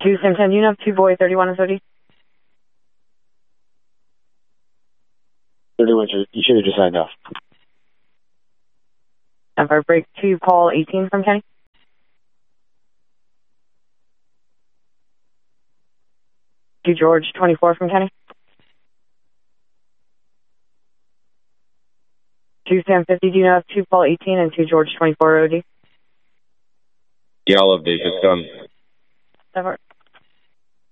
2 Sam 10, you have 2 Boy 31 is OD. 31, you should have just signed off. Empire break 2, call 18 from Kenny. To George 24 from Kenny. 2 Sam 50, do you have 2 call 18 and 2 George 24 OD? Yeah, I'll update this gun. That works.